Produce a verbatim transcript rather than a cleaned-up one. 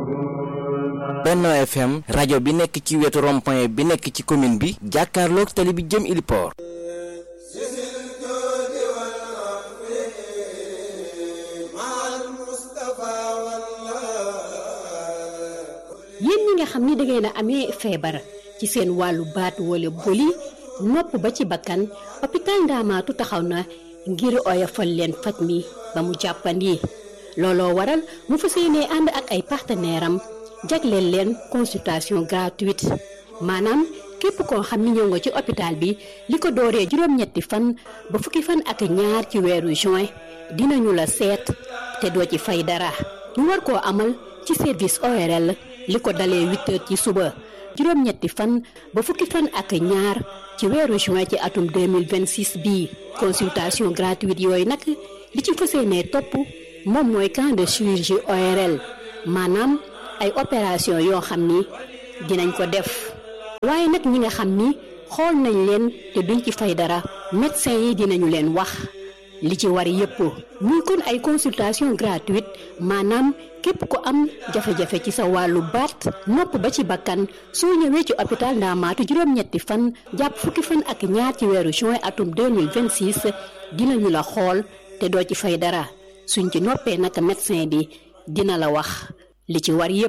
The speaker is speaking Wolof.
Benno F M rajo bi nekk ci wetu rond-point bi nekk ci commune bi jàkkaarloog tali bi jëm Iliport. yéen ñi nga xam ni dangeen a amee feebar ci seen wàllu baat wala boli nopp ba ci bakkan hôpital Ndaamaatu taxaw na ngir oyofal leen faj mi ba mu jàppandi looloo waral mu fas yéenee ànd ak ay partenaire am jagleel leen consultation gratuite maanaam képp koo xam ni ñëw nga ci hôpital bi li ko dooree juróom-ñetti fan ba fukki fan ak ñaar ci weeru juin dinañu la seet te doo ci fay dara ñu war koo amal ci service O R L li ko dalee huit heures ci suba juróom-ñetti fan ba fukki fan ak ñaar ci weeru juin ci atum deux mille vingt-six bii consultation gratuite yooyu nag li ci fas yéenee topp moom mooy camp de chirurgie O R L maanaam ay opération yoo xam ni dinañ ko def waaye nag ñi nga xam ni xool nañ leen te duñ ci fay dara médecin yi dinañu leen wax li ci war yépp muy kon ay consultation gratuite maanaam képp ko am jafe-jafe ci sa wàllu baat nopp ba ci bakkan soo ñëwee ci hôpital Ndaamaatu juróom-ñetti fan jàpp fukki fan ak ñaar ci weeru juin atum deux mille vingt-six dinañu la xool te doo ci fay dara suñ ci noppee nag médecin bi dina la wax li ci war yépp